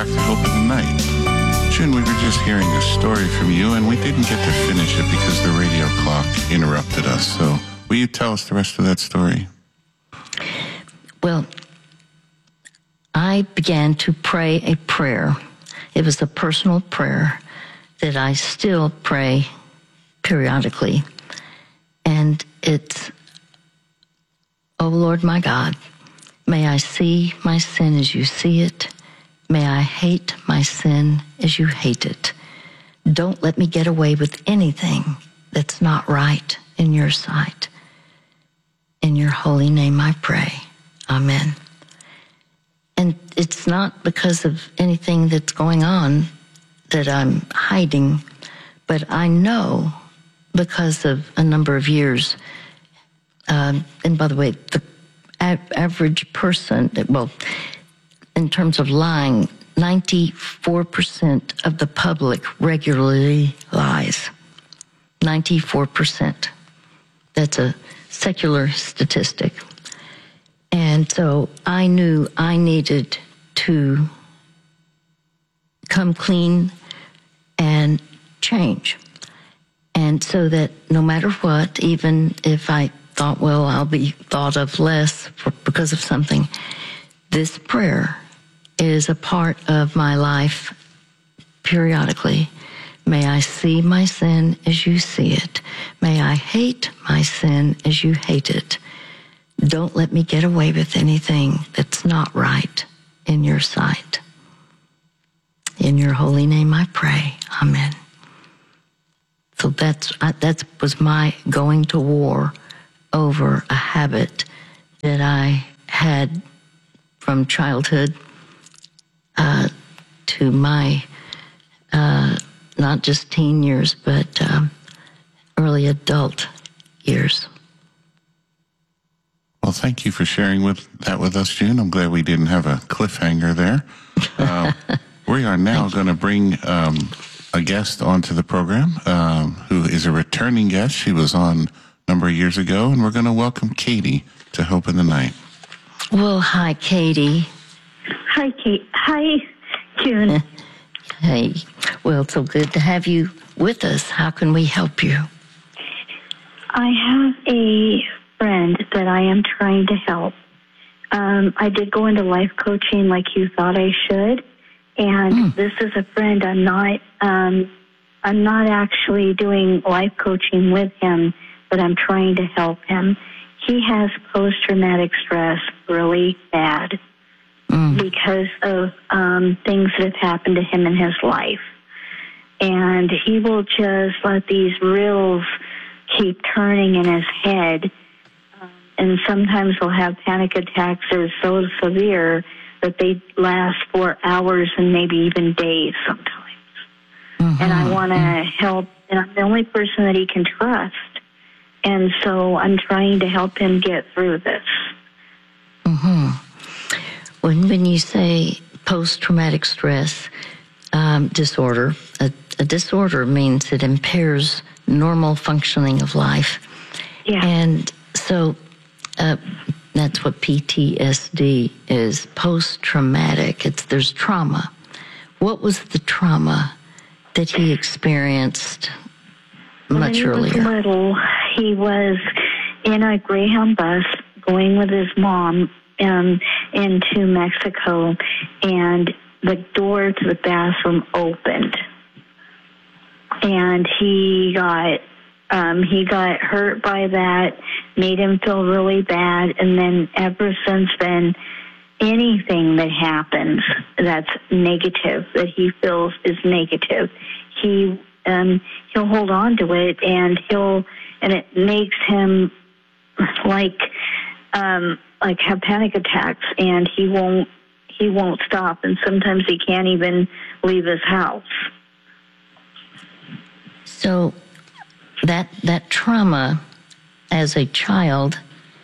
Back to Hope in the Night. June, we were just hearing a story from you, and we didn't get to finish it because the radio clock interrupted us. So will you tell us the rest of that story? Well, I began to pray a prayer. It was a personal prayer that I still pray periodically. And it's, "Oh Lord my God, may I see my sin as you see it. May I hate my sin as you hate it. Don't let me get away with anything that's not right in your sight. In your holy name I pray. Amen." And it's not because of anything that's going on that I'm hiding, but I know because of a number of years. And by the way, the average person, well, in terms of lying, 94% of the public regularly lies. 94%. That's a secular statistic. And so I knew I needed to come clean and change. And so that no matter what, even if I thought, well, I'll be thought of less because of something, this prayer is a part of my life periodically. May I see my sin as you see it. May I hate my sin as you hate it. Don't let me get away with anything that's not right in your sight. In your holy name I pray. Amen. So that was my going to war over a habit that I had from childhood to my not just teen years, but early adult years. Well, thank you for sharing that with us, June. I'm glad we didn't have a cliffhanger there. We are now going to bring a guest onto the program who is a returning guest. She was on a number of years ago, and we're going to welcome Katie to Hope in the Night. Well, hi, Katie. Hi, Kate. Hi, June. Hey. Well, it's so good to have you with us. How can we help you? I have a friend that I am trying to help. I did go into life coaching like you thought I should, and this is a friend. I'm not actually doing life coaching with him, but I'm trying to help him. He has post-traumatic stress really bad because of things that have happened to him in his life. And he will just let these reels keep turning in his head. And sometimes he'll have panic attacks that are so severe that they last for hours and maybe even days sometimes. And I want to help, and I'm the only person that he can trust. And so I'm trying to help him get through this. When you say post-traumatic stress disorder, a disorder means it impairs normal functioning of life. Yeah. And so that's what PTSD is, post-traumatic. There's trauma. What was the trauma that he experienced much earlier? When he was little, he was in a Greyhound bus going with his mom into Mexico, and the door to the bathroom opened, and he got hurt by that, made him feel really bad, and then ever since then, anything that happens that's negative, that he feels is negative, he'll hold on to it, and it makes him like have panic attacks, and he won't stop, and sometimes he can't even leave his house. So that trauma as a child,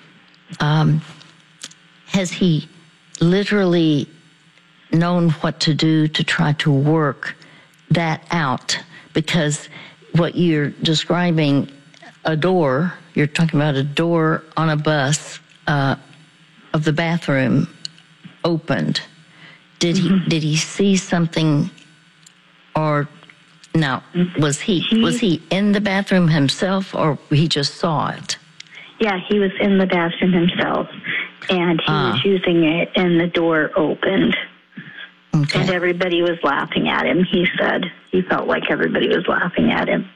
has he literally known what to do to try to work that out? Because what you're describing, you're talking about a door on a bus of the bathroom opened. Did he see something, or no? Was he in the bathroom himself, or he just saw it? Yeah, he was in the bathroom himself, and he was using it, and the door opened. Okay. And everybody was laughing at him. He said he felt like everybody was laughing at him.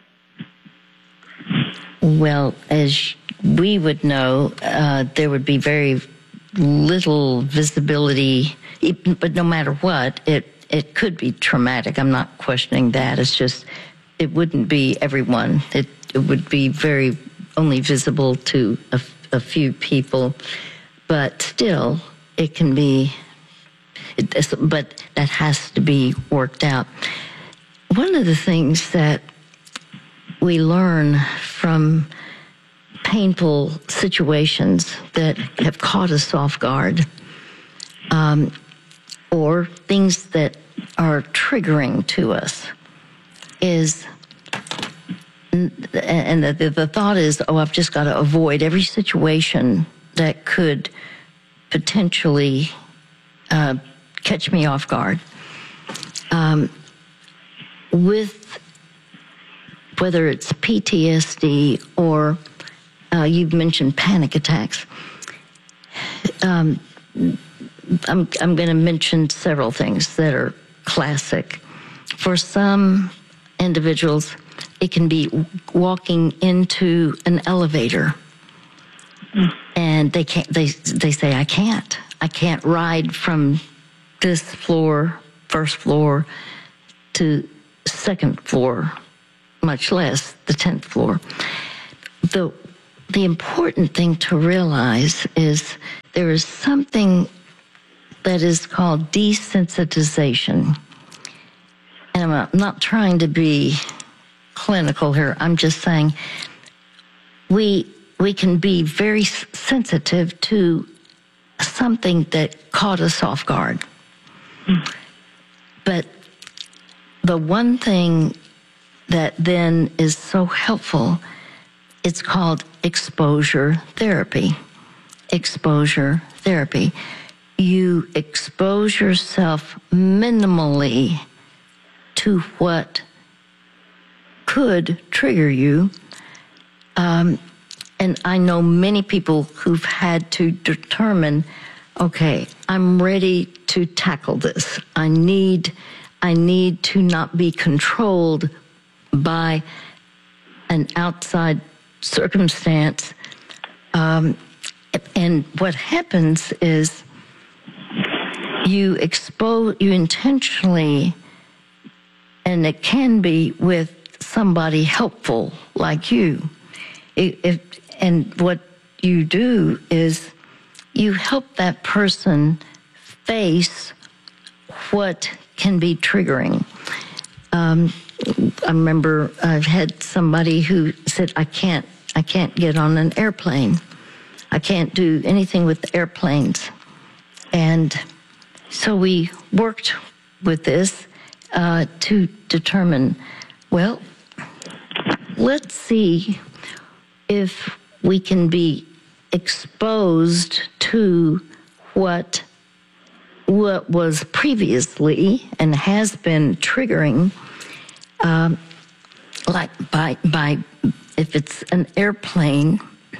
Well, as we would know, there would be very little visibility, but no matter what, it could be traumatic. I'm not questioning that. It's just, it wouldn't be everyone. It would be very only visible to a few people, but still, it can be, but that has to be worked out. One of the things that we learn from painful situations that have caught us off guard, or things that are triggering to us, is, and the thought is, I've just got to avoid every situation that could potentially catch me off guard. With whether it's PTSD or you've mentioned panic attacks, I'm going to mention several things that are classic. For some individuals, it can be walking into an elevator, and they can't. They say, "I can't ride from this floor, first floor, to second floor, much less the 10th floor." The important thing to realize is there is something that is called desensitization. And I'm not trying to be clinical here. I'm just saying we can be very sensitive to something that caught us off guard. But the one thing that then is so helpful, it's called exposure therapy. Exposure therapy. You expose yourself minimally to what could trigger you. And I know many people who've had to determine, okay, I'm ready to tackle this. I need to not be controlled by an outside circumstance. And what happens is you intentionally, and it can be with somebody helpful like you. And what you do is you help that person face what can be triggering. I remember I've had somebody who said, I can't get on an airplane. I can't do anything with airplanes. And so we worked with this to determine, well, let's see if we can be exposed to what was previously and has been triggering, like by if it's an airplane,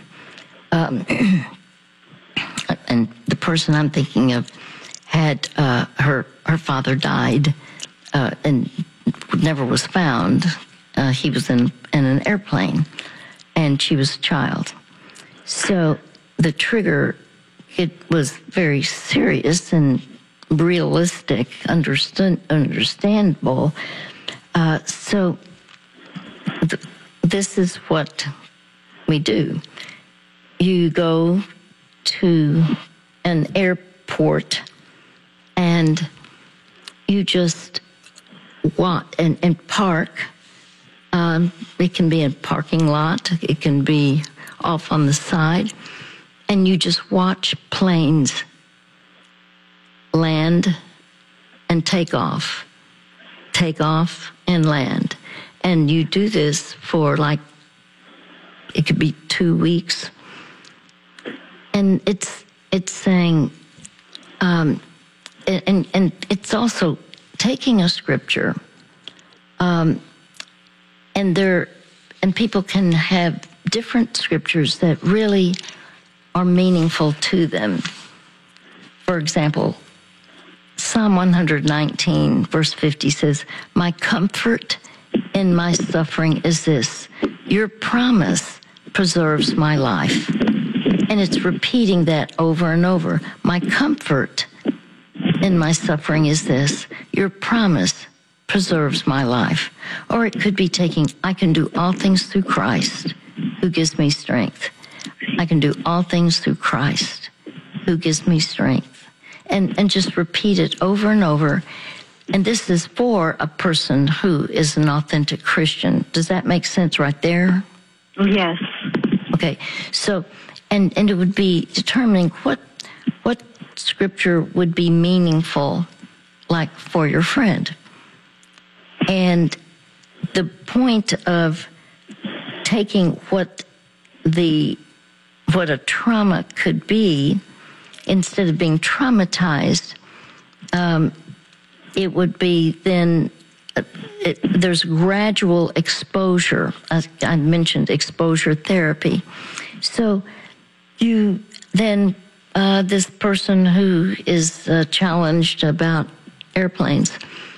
and the person I'm thinking of had her father died and never was found. He was in an airplane, and she was a child. So the trigger, it was very serious and realistic, understandable. So this is what we do. You go to an airport and you just walk and park. It can be a parking lot. It can be off on the side. And you just watch planes land and take off and land. And you do this for it could be 2 weeks. And it's saying, and it's also taking a scripture, and people can have different scriptures that really are meaningful to them. For example, Psalm 119, verse 50 says, "My comfort in my suffering is this: your promise preserves my life." And it's repeating that over and over. My comfort in my suffering is this: your promise preserves my life. Or it could be taking, I can do all things through Christ who gives me strength. I can do all things through Christ who gives me strength. And just repeat it over and over. And this is for a person who is an authentic Christian. Does that make sense right there? Yes. Okay. So, and it would be determining what scripture would be meaningful, like for your friend. And the point of taking what a trauma could be, instead of being traumatized, it would be then, there's gradual exposure. I mentioned exposure therapy. So you then, this person who is challenged about airplanes,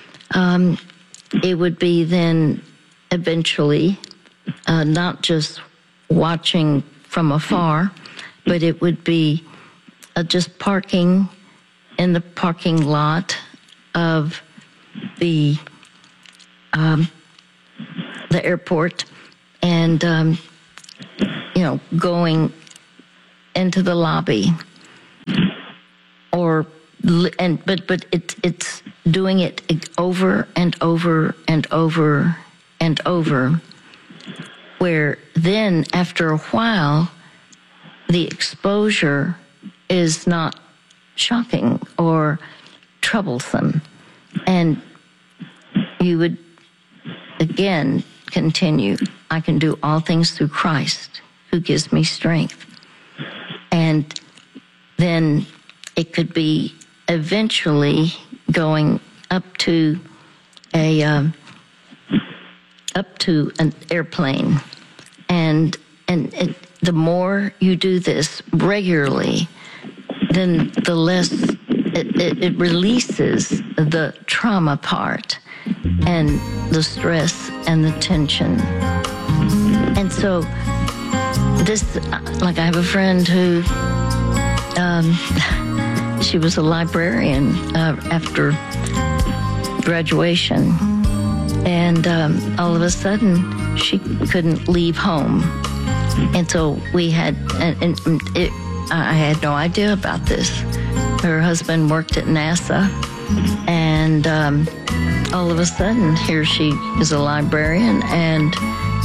it would be then eventually not just watching from afar, but it would be just parking in the parking lot of the airport, and going into the lobby, but it's doing it over and over and over and over, where then after a while the exposure is not shocking or troublesome, and you would again continue, I can do all things through Christ who gives me strength. And then it could be eventually going up to an airplane, and the more you do this regularly, then the less it releases the trauma part and the stress and the tension. And so this, like I have a friend who, she was a librarian after graduation, and all of a sudden she couldn't leave home. And so we had, I had no idea about this. Her husband worked at NASA, and all of a sudden here she is a librarian, and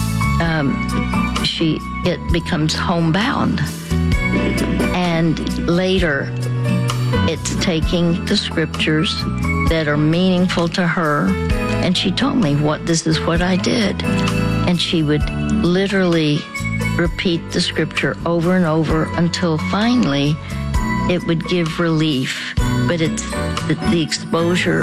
it becomes homebound. And later it's taking the scriptures that are meaningful to her, and she told me, this is what I did. And she would literally repeat the scripture over and over until finally it would give relief. But it's the exposure.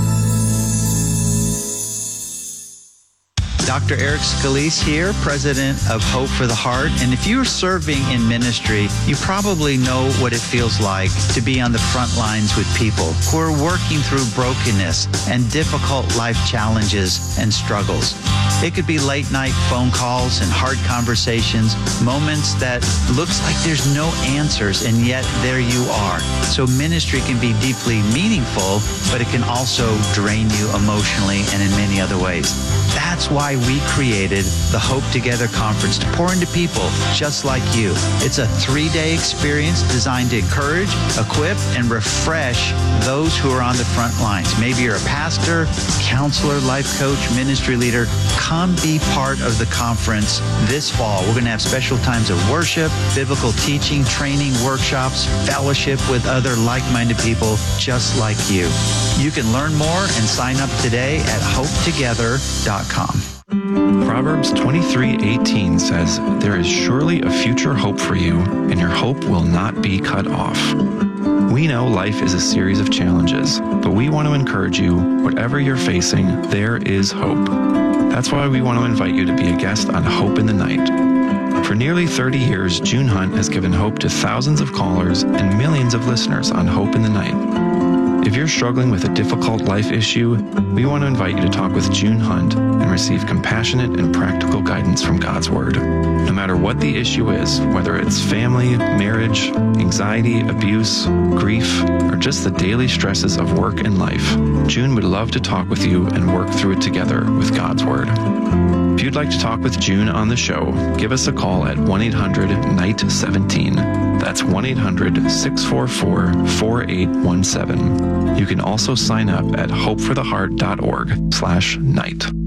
Dr. Eric Scalise here, president of Hope for the Heart. And if you're serving in ministry, you probably know what it feels like to be on the front lines with people who are working through brokenness and difficult life challenges and struggles. It could be late night phone calls and hard conversations, moments that looks like there's no answers, and yet there you are. So ministry can be deeply meaningful, but it can also drain you emotionally and in many other ways. That's why we created the Hope Together Conference, to pour into people just like you. It's a 3-day experience designed to encourage, equip, and refresh those who are on the front lines. Maybe you're a pastor, counselor, life coach, ministry leader. Come be part of the conference this fall. We're going to have special times of worship, biblical teaching, training, workshops, fellowship with other like-minded people just like you. You can learn more and sign up today at hopetogether.com. Proverbs 23:18 says, "There is surely a future hope for you, and your hope will not be cut off." We know life is a series of challenges, but we want to encourage you, whatever you're facing, there is hope. That's why we want to invite you to be a guest on Hope in the Night. For nearly 30 years, June Hunt has given hope to thousands of callers and millions of listeners on Hope in the Night. If you're struggling with a difficult life issue, we want to invite you to talk with June Hunt and receive compassionate and practical guidance from God's Word. No matter what the issue is, whether it's family, marriage, anxiety, abuse, grief, or just the daily stresses of work and life, June would love to talk with you and work through it together with God's Word. If you'd like to talk with June on the show, give us a call at 1-800-NIGHT-17. That's 1-800-644-4817. You can also sign up at hopefortheheart.org/night.